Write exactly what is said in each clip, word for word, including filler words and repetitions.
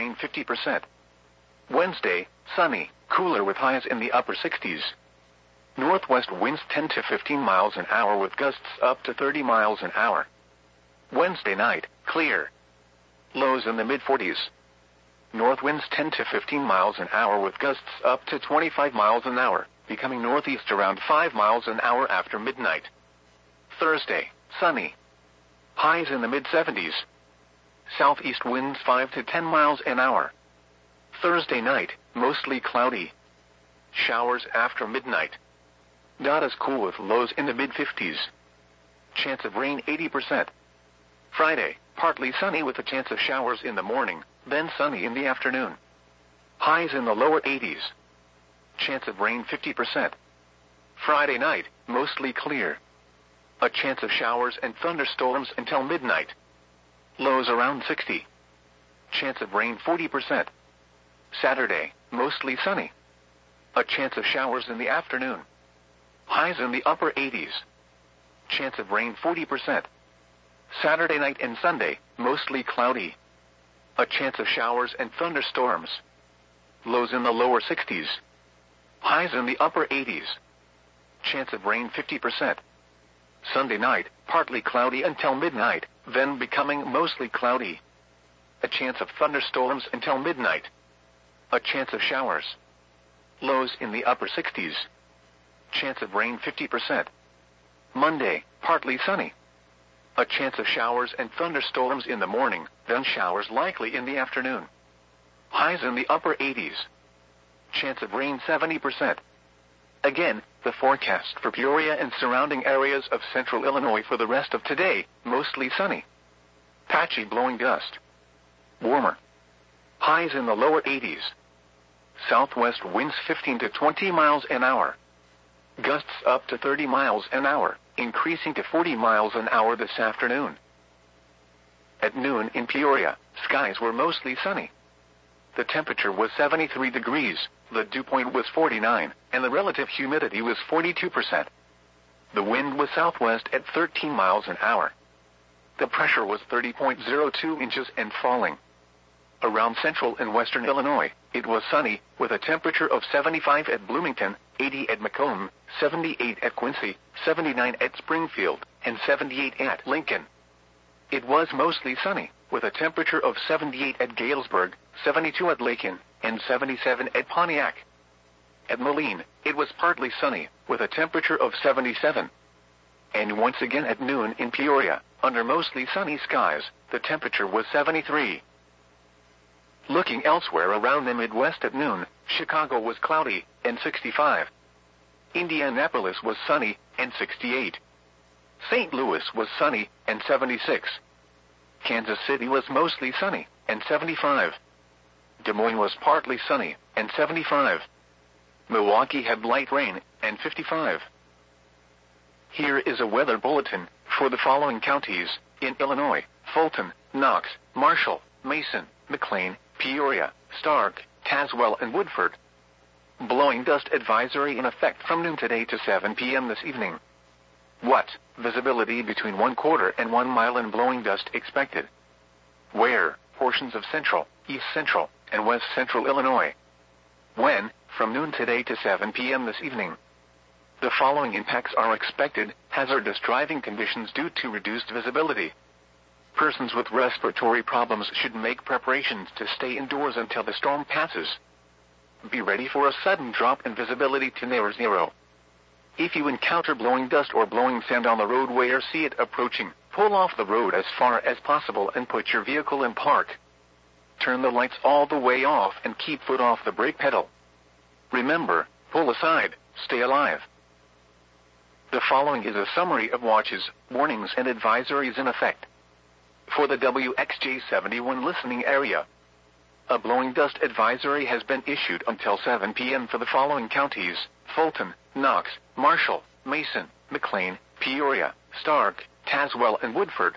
rain fifty percent. Wednesday, sunny, cooler with highs in the upper sixties. Northwest winds ten to fifteen miles an hour with gusts up to thirty miles an hour. Wednesday night, clear. Lows in the mid forties. North winds ten to fifteen miles an hour with gusts up to twenty-five miles an hour, becoming northeast around five miles an hour after midnight. Thursday, sunny. Highs in the mid seventies. Southeast winds five to ten miles an hour. Thursday night, mostly cloudy. Showers after midnight. Not as cool with lows in the mid fifties. Chance of rain eighty percent. Friday, partly sunny with a chance of showers in the morning, then sunny in the afternoon. Highs in the lower eighties. Chance of rain fifty percent. Friday night, mostly clear. A chance of showers and thunderstorms until midnight. Lows around sixty. Chance of rain forty percent. Saturday, mostly sunny. A chance of showers in the afternoon. Highs in the upper eighties. Chance of rain forty percent. Saturday night and Sunday, mostly cloudy. A chance of showers and thunderstorms. Lows in the lower sixties. Highs in the upper eighties. Chance of rain fifty percent. Sunday night, partly cloudy until midnight, then becoming mostly cloudy. A chance of thunderstorms until midnight. A chance of showers. Lows in the upper sixties. Chance of rain fifty percent. Monday, partly sunny. A chance of showers and thunderstorms in the morning, then showers likely in the afternoon. Highs in the upper eighties. Chance of rain seventy percent. Again, the forecast for Peoria and surrounding areas of central Illinois for the rest of today, mostly sunny. Patchy blowing dust. Warmer. Highs in the lower eighties. Southwest winds fifteen to twenty miles an hour. Gusts up to thirty miles an hour, increasing to forty miles an hour this afternoon. At noon in Peoria, skies were mostly sunny. The temperature was seventy-three degrees, the dew point was forty-nine, and the relative humidity was forty-two percent. The wind was southwest at thirteen miles an hour. The pressure was thirty point zero two inches and falling. Around central and western Illinois, it was sunny, with a temperature of seventy-five at Bloomington, eighty at Macomb, seventy-eight at Quincy, seventy-nine at Springfield, and seventy-eight at Lincoln. It was mostly sunny, with a temperature of seventy-eight at Galesburg, seventy-two at Lakin, and seventy-seven at Pontiac. At Moline, it was partly sunny, with a temperature of seventy-seven. And once again at noon in Peoria, under mostly sunny skies, the temperature was seventy-three. Looking elsewhere around the Midwest at noon, Chicago was cloudy, and sixty-five. Indianapolis was sunny, and sixty-eight. Saint Louis was sunny, and seventy-six. Kansas City was mostly sunny, and seventy-five. Des Moines was partly sunny, and seventy-five. Milwaukee had light rain, and fifty-five. Here is a weather bulletin for the following counties in Illinois: Fulton, Knox, Marshall, Mason, McLean, Peoria, Stark, Tazewell, and Woodford. Blowing dust advisory in effect from noon today to seven p m this evening. What? Visibility between one quarter and one mile in blowing dust expected. Where? Portions of central, east central, and west central Illinois. When? From noon today to seven p m this evening. The following impacts are expected: hazardous driving conditions due to reduced visibility. Persons with respiratory problems should make preparations to stay indoors until the storm passes. Be ready for a sudden drop in visibility to near zero. If you encounter blowing dust or blowing sand on the roadway or see it approaching, pull off the road as far as possible and put your vehicle in park. Turn the lights all the way off and keep foot off the brake pedal. Remember, pull aside, stay alive. The following is a summary of watches, warnings, and advisories in effect. For the W X J seventy-one listening area, a blowing dust advisory has been issued until seven p m for the following counties: Fulton, Knox, Marshall, Mason, McLean, Peoria, Stark, Tazewell, and Woodford.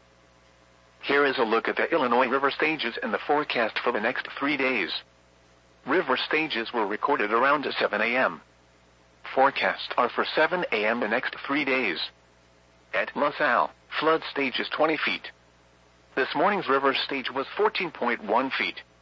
Here is a look at the Illinois river stages and the forecast for the next three days. River stages were recorded around seven a m Forecasts are for seven a m the next three days. At LaSalle, flood stage is twenty feet. This morning's river stage was fourteen point one feet.